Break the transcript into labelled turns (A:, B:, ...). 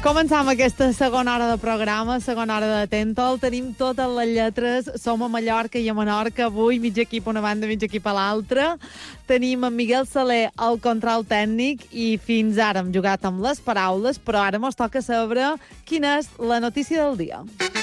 A: Començam aquesta segona hora de programa, segona hora de Tentol. Tenim totes les lletres. Som a Mallorca i a Menorca. Avui mig equip a una banda, mig equip a l'altra. Tenim en Miguel Saler al control tècnic i fins ara hem jugat amb les paraules, però ara mos toca saber quina és la notícia del dia.